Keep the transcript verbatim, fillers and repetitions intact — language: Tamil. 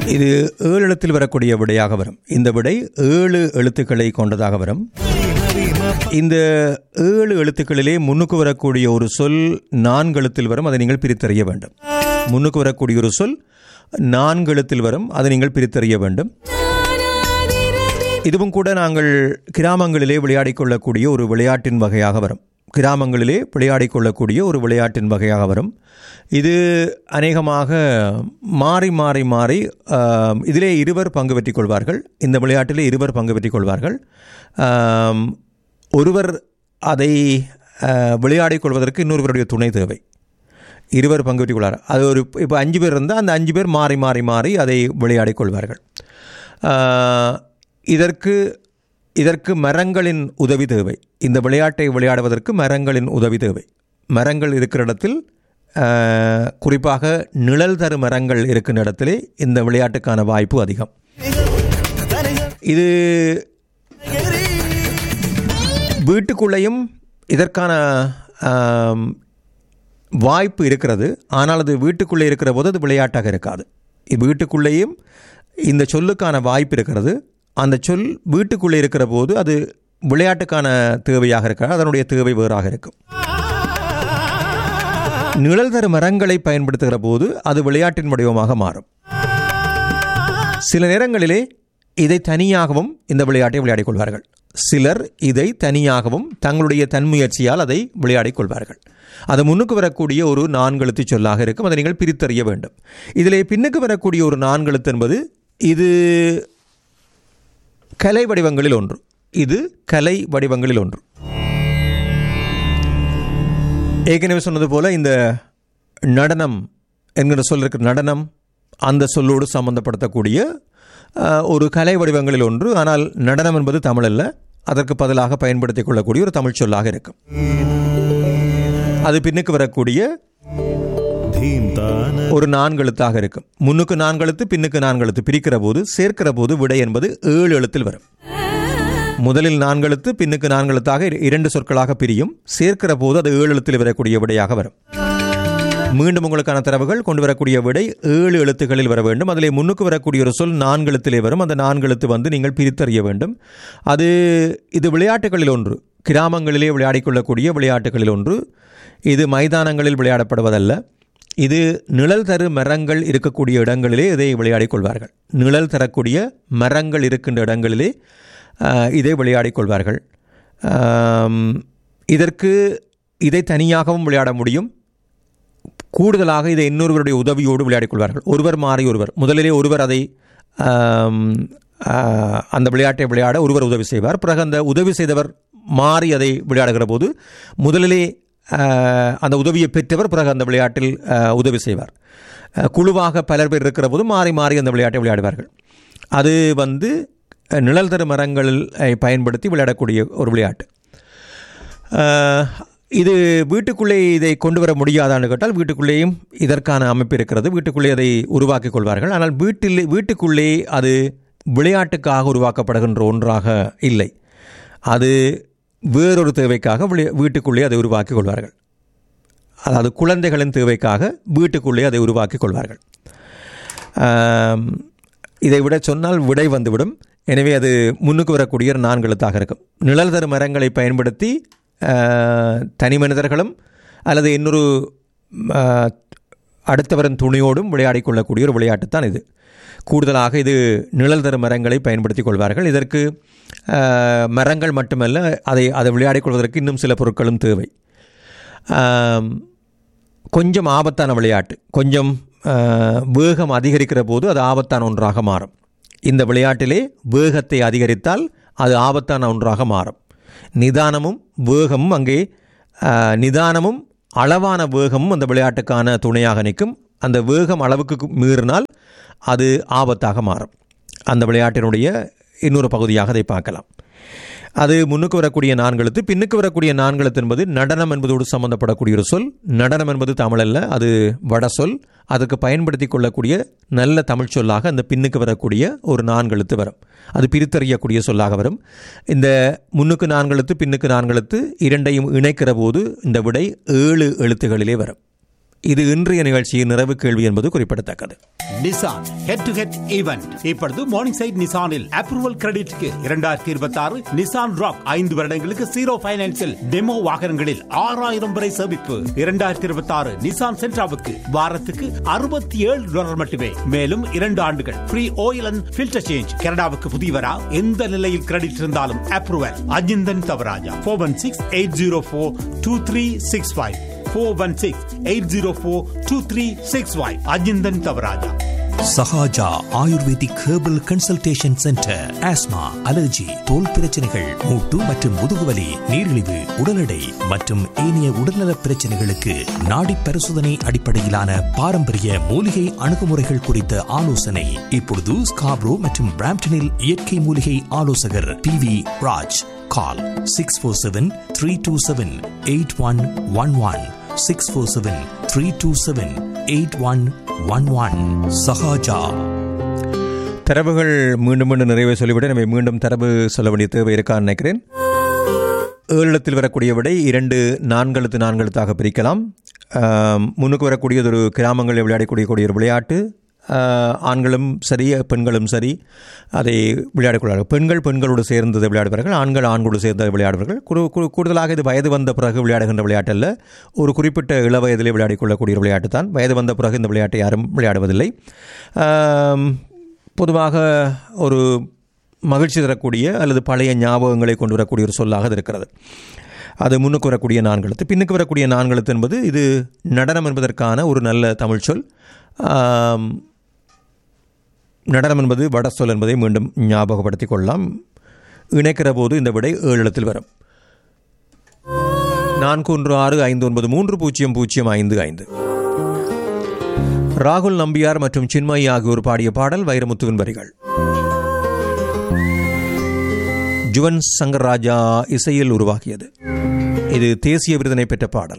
இது ஏழு எழுத்தில் வரக்கூடிய விடையாக வரும். இந்த விடை ஏழு எழுத்துக்களை கொண்டதாக வரும். இந்த ஏழு எழுத்துக்களிலே முன்னுக்கு வரக்கூடிய ஒரு சொல் நான்கு எழுத்தில் வரும். அதை நீங்கள் பிரித்தறிய வேண்டும். முன்னுக்கு வரக்கூடிய ஒரு சொல் நான்கு எழுத்தில் வரும். அதை நீங்கள் பிரித்தறிய வேண்டும். இதுவும் கூட நாங்கள் கிராமங்களிலே விளையாடிக் கொள்ளக்கூடிய ஒரு விளையாட்டின் வகையாக வரும். கிராமங்களிலே விளையாடிக் கொள்ளக்கூடிய ஒரு விளையாட்டின் வகையாக வரும். இது அநேகமாக மாறி மாறி மாறி இதிலே இருவர் பங்கு பெற்றுக் கொள்வார்கள். இந்த விளையாட்டிலே இருவர் பங்கு பெற்றுக் கொள்வார்கள். ஒருவர் அதை விளையாடிக் கொள்வதற்கு இன்னொருவருடைய துணை தேவை. இருவர் பங்கு பெற்றுக் கொள்வார். அது ஒரு இப்போ அஞ்சு பேர் இருந்தால் அந்த அஞ்சு பேர் மாறி மாறி மாறி அதை விளையாடிக் கொள்வார்கள். இதற்கு இதற்கு மரங்களின் உதவி தேவை. இந்த விளையாட்டை விளையாடுவதற்கு மரங்களின் உதவி தேவை. மரங்கள் இருக்கிற இடத்தில், குறிப்பாக நிழல் தரு மரங்கள் இருக்கின்ற இடத்திலே இந்த விளையாட்டுக்கான வாய்ப்பு அதிகம். இது வீட்டுக்குள்ளேயும் இதற்கான வாய்ப்பு இருக்கிறது. ஆனால் அது வீட்டுக்குள்ளே இருக்கிற போது அது விளையாட்டாக இருக்காது. வீட்டுக்குள்ளேயும் இந்த சொல்லுக்கான வாய்ப்பு இருக்கிறது. அந்த சொல் வீட்டுக்குள்ளே இருக்கிற போது அது விளையாட்டுக்கான தேவையாக இருக்காது. அதனுடைய தேவை வேறாக இருக்கும். நிழல் தரு மரங்களை பயன்படுத்துகிற போது அது விளையாட்டின் வடிவமாக மாறும். சில நேரங்களிலே இதை தனியாகவும் இந்த விளையாட்டை விளையாடிக் கொள்வார்கள். சிலர் இதை தனியாகவும் தங்களுடைய தன்முயற்சியால் அதை விளையாடிக் கொள்வார்கள். அது முன்னுக்கு வரக்கூடிய ஒரு நான்கெழுத்து சொல்லாக இருக்கும். அதை நீங்கள் பிரித்தறிய வேண்டும். இதிலே பின்னுக்கு வரக்கூடிய ஒரு நான்கெழுத்து என்பது இது கலை வடிவங்களில் ஒன்று. இது கலை வடிவங்களில் ஒன்று. ஏற்கனவே சொன்னது போல இந்த நடனம் என்கிற சொல் இருக்கிற நடனம் அந்த சொல்லோடு சம்பந்தப்படுத்தக்கூடிய ஒரு கலை வடிவங்களில் ஒன்று. ஆனால் நடனம் என்பது தமிழ் அல்ல. அதற்கு பதிலாக பயன்படுத்திக் கொள்ளக்கூடிய ஒரு தமிழ் சொல்லாக இருக்கும். அது பின்னுக்கு வரக்கூடிய ஒரு நான்கெழுத்தாக இருக்கும். முன்னுக்கு நான்கெழுத்து, பின்னுக்கு நான்கெழுத்து பிரிக்கிற போது சேர்க்கிற போது விடை என்பது ஏழு எழுத்தில் வரும். முதலில் நான்கெழுத்து, பின்னுக்கு நான்கெழுத்தாக இரண்டு சொற்களாக பிரியும். சேர்க்கிற போது அது ஏழு எழுத்தில் வரக்கூடிய விடையாக வரும். மீண்டும் உங்களுக்கான தரவுகள் கொண்டு வரக்கூடிய விடை ஏழு எழுத்துக்களில் வர வேண்டும். அதிலே முன்னுக்கு வரக்கூடிய ஒரு சொல் நான்கெழுத்திலே வரும். அந்த நான்கெழுத்து வந்து நீங்கள் பிரித்தறிய வேண்டும். அது இது விளையாட்டுகளில் ஒன்று. கிராமங்களிலே விளையாடிக் கொள்ளக்கூடிய விளையாட்டுகளில் ஒன்று. இது மைதானங்களில் விளையாடப்படுவதல்ல. இது நிழல் தரு மரங்கள் இருக்கக்கூடிய இடங்களிலே இதை விளையாடிக் கொள்வார்கள். நிழல் தரக்கூடிய மரங்கள் இருக்கின்ற இடங்களிலே இதை விளையாடிக் கொள்வார்கள். இதற்கு இதை தனியாகவும் விளையாட முடியும். கூடுதலாக இதை இன்னொருவருடைய உதவியோடு விளையாடிக் கொள்வார்கள். ஒருவர் மாறி ஒருவர். முதலிலே ஒருவர் அதை அந்த விளையாட்டை விளையாட ஒருவர் உதவி செய்வார். பிறகு அந்த உதவி செய்தவர் மாறி அதை விளையாடுகிற போது முதலிலே அந்த உதவியை பெற்றவர் பிறகு அந்த விளையாட்டில் உதவி செய்வார். குழுவாக பலர் பேர் இருக்கிற போது மாறி மாறி அந்த விளையாட்டை விளையாடுவார்கள். அது வந்து நிழல் தரு மரங்களில் பயன்படுத்தி விளையாடக்கூடிய ஒரு விளையாட்டு. இது வீட்டுக்குள்ளே இதை கொண்டு வர முடியாதான்னு கேட்டால் வீட்டுக்குள்ளேயும் இதற்கான அமைப்பு இருக்கிறது. வீட்டுக்குள்ளே அதை உருவாக்கி கொள்வார்கள். ஆனால் வீட்டில் வீட்டுக்குள்ளே அது விளையாட்டுக்காக உருவாக்கப்படுகின்ற ஒன்றாக இல்லை. அது வேறொரு தேவைக்காக வீட்டுக்குள்ளே அதை உருவாக்கி கொள்வார்கள். அதாவது குழந்தைகளின் தேவைக்காக வீட்டுக்குள்ளே அதை உருவாக்கி கொள்வார்கள். இதை விட சொன்னால் விடை வந்துவிடும். எனவே அது முன்னுக்கு வரக்கூடிய நான்கு எழுத்தாக இருக்கும். நிழல் தரு மரங்களை பயன்படுத்தி தனி மனிதர்களும் அல்லது இன்னொரு அடுத்தவரின் துணியோடும் விளையாடிக் கொள்ளக்கூடிய ஒரு விளையாட்டு தான் இது. கூடுதலாக இது நிழல் தரு மரங்களை பயன்படுத்தி கொள்வார்கள். இதற்கு மரங்கள் மட்டுமல்ல, அதை அதை விளையாடிக் கொள்வதற்கு இன்னும் சில பொருட்களும் தேவை. கொஞ்சம் ஆபத்தான விளையாட்டு. கொஞ்சம் வேகம் அதிகரிக்கிற போது அது ஆபத்தான ஒன்றாக மாறும். இந்த விளையாட்டிலே வேகத்தை அதிகரித்தால் அது ஆபத்தான ஒன்றாக மாறும். நிதானமும் வேகமும் அங்கே நிதானமும் அளவான வேகமும் அந்த விளையாட்டுக்கான துணையாக நிற்கும். அந்த வேகம் அளவுக்கு மீறினால் அது ஆபத்தாக மாறும். அந்த விளையாட்டினுடைய இன்னொரு பகுதியாக அதை பார்க்கலாம். அது முன்னுக்கு வரக்கூடிய நான்கெழுத்து. பின்னுக்கு வரக்கூடிய நான்கெழுத்து என்பது நடனம் என்பதோடு சம்பந்தப்படக்கூடிய ஒரு சொல். நடனம் என்பது தமிழ் அல்ல, அது வட சொல். அதுக்கு பயன்படுத்தி கொள்ளக்கூடிய நல்ல தமிழ் சொல்லாக அந்த பின்னுக்கு வரக்கூடிய ஒரு நான்கெழுத்து வரும். அது பிரித்தறியக்கூடிய சொல்லாக வரும். இந்த முன்னுக்கு நான்கெழுத்து பின்னுக்கு நான்கெழுத்து இரண்டையும் இணைக்கிற போது இந்த விடை ஏழு எழுத்துகளிலே வரும். இது இன்றைய நிகழ்ச்சியின் நிறைவு கேள்வி என்பது குறிப்பிடத்தக்கது. Nissan head to head event இப்பொழுது மார்னிங் சைட் நிசானில் அப்ரூவல் கிரெடிட்க்கு இரண்டாயிரத்தி இருபத்தி ஆறு நிசான் ராக் ஐந்து வருடங்களுக்கு ஜீரோ பைனான்சில் டெமோ வாகனங்களில் ஆறாயிரம் வரை சேமிப்பு. இரண்டாயிரத்தி இருபத்தி ஆறு நிசான் சென்ட்ராவுக்கு வாரத்துக்கு அறுபத்தி ஏழு டாலர் மட்டுமே. மேலும் இரண்டு ஆண்டுகள் free oil and filter change. கனடாவுக்கு புதியவரா எந்த நிலையில் கிரெடிட் இருந்தாலும் approval. Ajinthan Thavaraja four one six eight zero four two three six five four one six eight zero four two three six five. Ajinthan Thavaraja. Sahaja ayurvedic herbal consultation centre. Asthma, allergy, தோல் பிரச்சனைகள், மூட்டு மற்றும் முதுகுவலி, நீரிழிவு, உடல் எடை மற்றும் ஏனைய உடல்நல பிரச்சனைகளுக்கு நாடி பரிசோதனை அடிப்படையிலான பாரம்பரிய மூலிகை அணுகுமுறைகள் குறித்த ஆலோசனை. இப்பொழுது ஸ்காப்ரோ மற்றும் பிராம்டனில் இயற்கை மூலிகை ஆலோசகர் பி வி ராஜ். கால் six four seven three two seven eight one one one six four seven three two seven eight one one one. Sahaja. தரவுகள் மீண்டும் மீண்டும் நிறைவே சொல்லிவிட நம்ம மீண்டும் தரவு சொல்ல வேண்டிய தேவை இருக்கான்னு நினைக்கிறேன். ஏழிடத்தில் வரக்கூடிய விடை இரண்டு நான்கெழுத்து நான்கெழுத்தாக பிரிக்கலாம். முன்னுக்கு வரக்கூடியது ஒரு கிராமங்களில் விளையாடக்கூடிய கூடிய ஒரு விளையாட்டு. ஆண்களும் சரி பெண்களும் சரி அதை விளையாடக்கூடாது. பெண்கள் பெண்களோடு சேர்ந்ததை விளையாடுவார்கள், ஆண்கள் ஆண்களோடு சேர்ந்ததை விளையாடுவார்கள். கூடுதலாக இது வயது வந்த பிறகு விளையாடுகின்ற விளையாட்டு அல்ல, ஒரு குறிப்பிட்ட இள வயதிலே விளையாடிக்கொள்ளக்கூடிய விளையாட்டு தான். வயது வந்த பிறகு இந்த விளையாட்டை யாரும் விளையாடுவதில்லை. பொதுவாக ஒரு மகிழ்ச்சி தரக்கூடிய அல்லது பழைய ஞாபகங்களை கொண்டு வரக்கூடிய ஒரு சொல்லாக இருக்கிறது. அது முன்னுக்கு வரக்கூடிய நான்கெழுத்து. பின்னுக்கு வரக்கூடிய நான்கெழுத்து என்பது இது நடனம் என்பதற்கான ஒரு நல்ல தமிழ் சொல். நடனம் என்பது வட சொல் என்பதை மீண்டும் ஞாபகப்படுத்திக் கொள்ளலாம். இணைக்கிற போது இந்த விடை ஏழு இடத்தில் வரும். நான்கு ஒன்று ஆறு ஐந்து ஒன்பது மூன்று பூஜ்ஜியம் பூஜ்ஜியம் ஐந்து ஐந்து. ராகுல் நம்பியார் மற்றும் சின்மயி ஆகியோர் பாடிய பாடல் வைரமுத்துவின் வரிகள். ஜுவன் சங்கர் ராஜா இசையில் உருவாக்கியது. இது தேசிய விருதினை பெற்ற பாடல்.